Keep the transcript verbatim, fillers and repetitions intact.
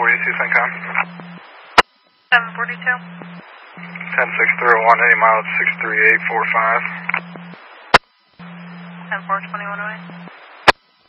forty-two, FinCom. seven forty-two. ten six three oh one, any mileage six three eight four five. ten four twenty-one away.